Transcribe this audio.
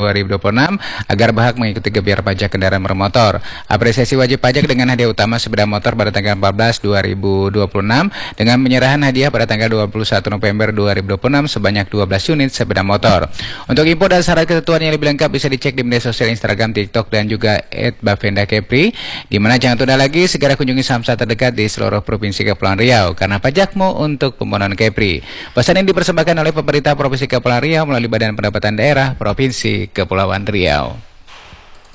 2026 agar berhak mengikuti gebyar pajak kendaraan bermotor. Apresiasi wajib pajak dengan hadiah utama sepeda motor pada tanggal 14 2026 dengan penyerahan hadiah pada tanggal 21 November 2026 sebanyak 12 unit sepeda motor. Untuk info dan syarat ketentuan yang lebih lengkap bisa dicek di media sosial Instagram, TikTok, dan juga @bavendakepri. Di mana jangan tunda lagi, segera kunjungi Samsat terdekat di seluruh Provinsi Kepulauan Riau karena pajakmu untuk pembonoan Kepri. Pesan yang dipersembahkan oleh pemerintah Provinsi Kepulauan Riau melalui Badan Pendapatan Daerah Provinsi Kepulauan Riau.